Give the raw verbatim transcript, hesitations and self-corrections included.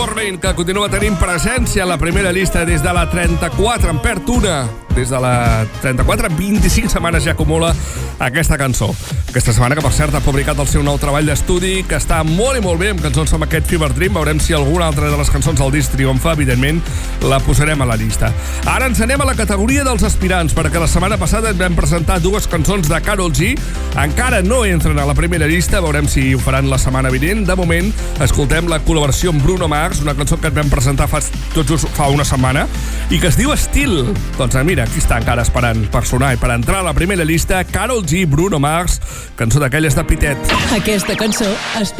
Rain, que continua tenint presència a la primera llista des de la trenta-quatre, en perd una. Des de la trenta-quatre, vint-i-cinc setmanes ja acumula aquesta cançó. Aquesta setmana, que per cert ha publicat el seu nou treball d'estudi, que està molt i molt bé, amb cançons com aquest Fever Dream. Veurem si alguna altra de les cançons del disc triomfa. Evidentment, la posarem a la llista. Ara ens anem a la categoria dels aspirants, perquè la setmana passada vam presentar dues cançons de Karol G. Encara no entren a la primera llista, veurem si ho faran la setmana vinent. De moment, escoltem la col·laboració amb Bruno Mars, una cançó que et vam presentar fa, tot just fa una setmana, i que es diu Estil. Doncs mira, aquí està encara esperant per sonar i per entrar a la primera llista. Karol G, Bruno Mars, cançó d'aquelles de Pitet. Aquesta cançó es